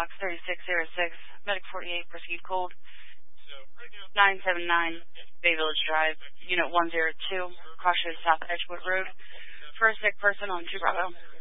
Fox 3606, Medic 48, proceed cold. 979 Bay Village Drive, Unit 102, cautious South Edgewood Road. First sick person on 2 Bravo.